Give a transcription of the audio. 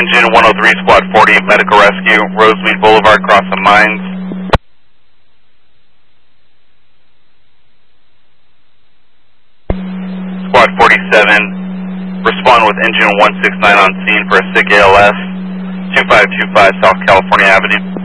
Engine 103, Squad 40, medical rescue, Rosemead Boulevard, across the mines. Squad 47, respond with Engine 169 on scene for a sick ALS, 2525 South California Avenue.